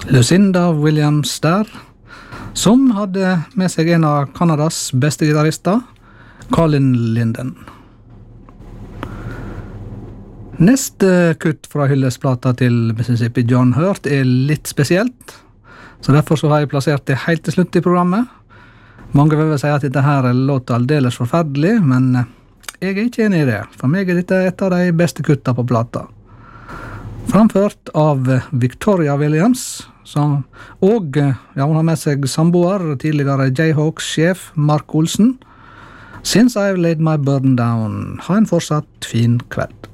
Lucinda Williams der, som hadde med seg en av Kanadas beste gitarister, Colin Linden. Neste kutt fra hyllesplata til Mississippi John Hurt litt spesielt, så derfor så har jeg plassert det helt til slutt i programmet. Mange vil si at dette her låter aldeles forferdelig, men jeg ikke enig i det. For meg dette et av de beste kutta på plata. Framført av Victoria Williams, og hun har med seg samboer, tidligere Jayhawks-sjef Mark Olsen. Since I've laid my burden down, ha en fortsatt fin kveld.